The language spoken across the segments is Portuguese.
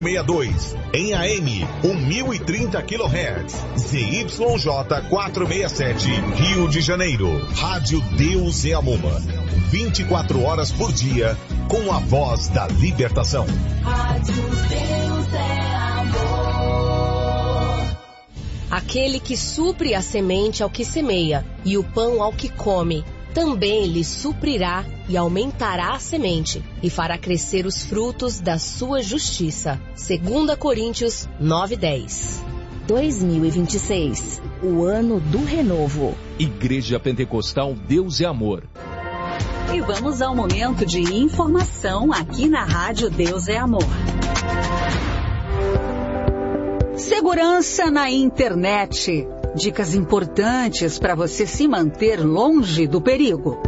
62, em AM, 1030 kHz, ZYJ 467, Rio de Janeiro. Rádio Deus é Amor. 24 horas por dia, com a voz da libertação. Rádio Deus é Amor. Aquele que supre a semente ao que semeia e o pão ao que come, também lhe suprirá e aumentará a semente e fará crescer os frutos da sua justiça. 2 Coríntios 9:10. 2026, o ano do renovo. Igreja Pentecostal Deus é Amor. E vamos ao momento de informação aqui na Rádio Deus é Amor. Segurança na internet. Dicas importantes para você se manter longe do perigo.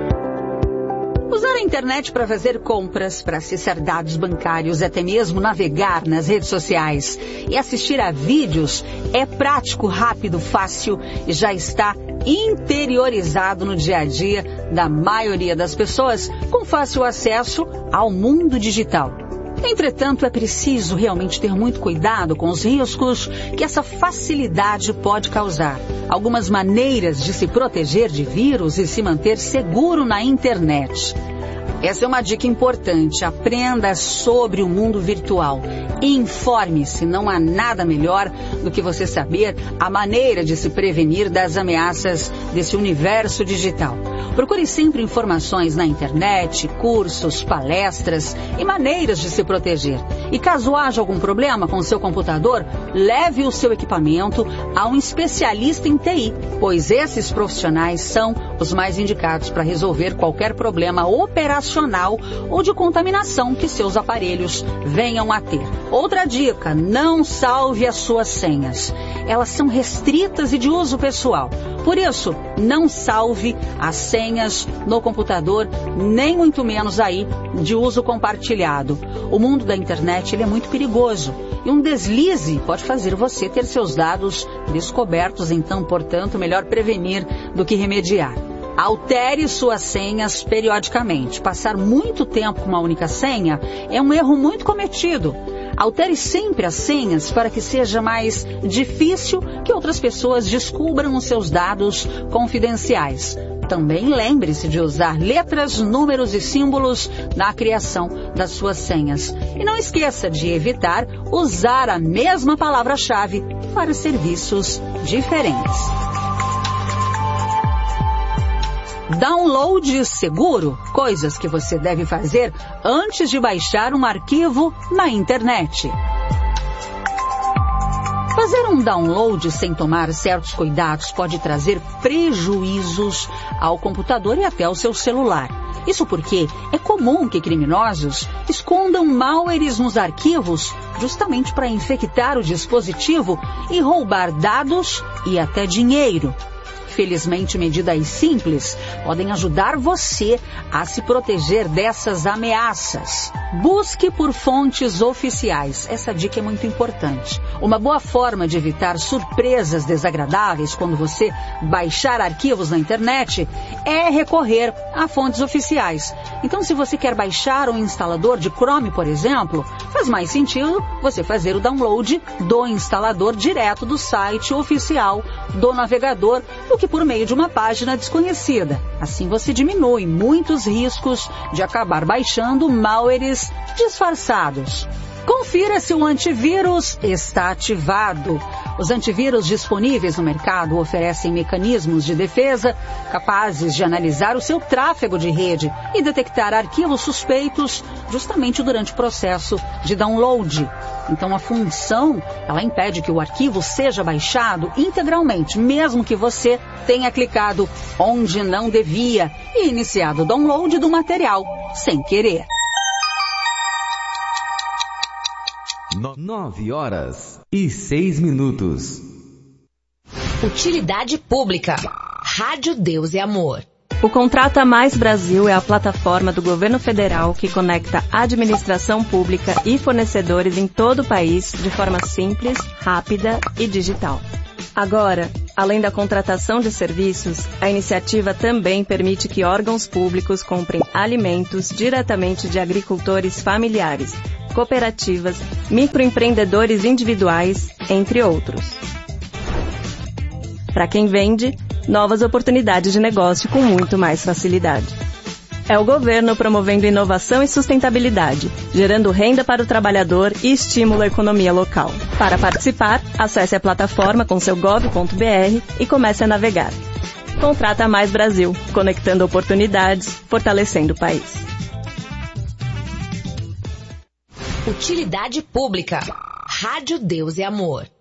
Usar a internet para fazer compras, para acessar dados bancários, até mesmo navegar nas redes sociais e assistir a vídeos é prático, rápido, fácil e já está interiorizado no dia a dia da maioria das pessoas com fácil acesso ao mundo digital. Entretanto, é preciso realmente ter muito cuidado com os riscos que essa facilidade pode causar. Algumas maneiras de se proteger de vírus e se manter seguro na internet. Essa é uma dica importante. Aprenda sobre o mundo virtual. Informe-se. Não há nada melhor do que você saber a maneira de se prevenir das ameaças desse universo digital. Procure sempre informações na internet, cursos, palestras e maneiras de se proteger. E caso haja algum problema com o seu computador, leve o seu equipamento a um especialista em TI, pois esses profissionais são os mais indicados para resolver qualquer problema operacional ou de contaminação que seus aparelhos venham a ter. Outra dica, não salve as suas senhas. Elas são restritas e de uso pessoal. Por isso, não salve as senhas no computador, nem muito menos aí de uso compartilhado. O mundo da internet ele é muito perigoso e um deslize pode fazer você ter seus dados descobertos. Então, portanto, melhor prevenir do que remediar. Altere suas senhas periodicamente. Passar muito tempo com uma única senha é um erro muito cometido. Altere sempre as senhas para que seja mais difícil que outras pessoas descubram os seus dados confidenciais. Também lembre-se de usar letras, números e símbolos na criação das suas senhas. E não esqueça de evitar usar a mesma palavra-chave para serviços diferentes. Download seguro, coisas que você deve fazer antes de baixar um arquivo na internet. Fazer um download sem tomar certos cuidados pode trazer prejuízos ao computador e até ao seu celular. Isso porque é comum que criminosos escondam malwares nos arquivos justamente para infectar o dispositivo e roubar dados e até dinheiro. Felizmente, medidas simples podem ajudar você a se proteger dessas ameaças. Busque por fontes oficiais. Essa dica é muito importante. Uma boa forma de evitar surpresas desagradáveis quando você baixar arquivos na internet é recorrer a fontes oficiais. Então, se você quer baixar um instalador de Chrome, por exemplo, faz mais sentido você fazer o download do instalador direto do site oficial do navegador do que por meio de uma página desconhecida. Assim você diminui muitos riscos de acabar baixando malwares disfarçados. Confira se o antivírus está ativado. Os antivírus disponíveis no mercado oferecem mecanismos de defesa capazes de analisar o seu tráfego de rede e detectar arquivos suspeitos justamente durante o processo de download. Então a função, ela impede que o arquivo seja baixado integralmente, mesmo que você tenha clicado onde não devia e iniciado o download do material sem querer. 9h06. Utilidade pública. Rádio Deus é Amor. O Contrata Mais Brasil é a plataforma do governo federal que conecta administração pública e fornecedores em todo o país de forma simples, rápida e digital. Agora, além da contratação de serviços, a iniciativa também permite que órgãos públicos comprem alimentos diretamente de agricultores familiares, cooperativas, microempreendedores individuais, entre outros. Para quem vende, novas oportunidades de negócio com muito mais facilidade. É o governo promovendo inovação e sustentabilidade, gerando renda para o trabalhador e estímulo à economia local. Para participar, acesse a plataforma com seu gov.br e comece a navegar. Contrata Mais Brasil, conectando oportunidades, fortalecendo o país. Utilidade pública. Rádio Deus e Amor.